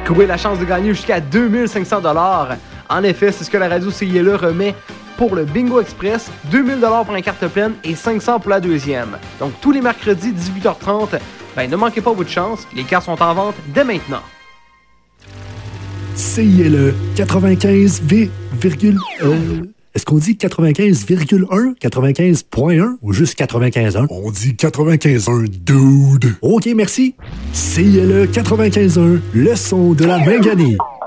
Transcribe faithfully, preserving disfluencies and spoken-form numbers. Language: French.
courir la chance de gagner jusqu'à deux mille cinq cents dollars. En effet, c'est ce que la radio C I L E remet pour le Bingo Express, deux mille dollars pour la carte pleine et cinq cents pour la deuxième. Donc tous les mercredis, dix-huit heures trente, ben ne manquez pas votre chance, les cartes sont en vente dès maintenant. C I L E quatre-vingt-quinze virgule un. Euh, est-ce qu'on dit quatre-vingt-quinze virgule un, quatre-vingt-quinze point un ou juste quatre-vingt-quinze point un? On dit quatre-vingt-quinze point un, dude. OK, merci. C I L E quatre-vingt-quinze point un, le son de la Binganie.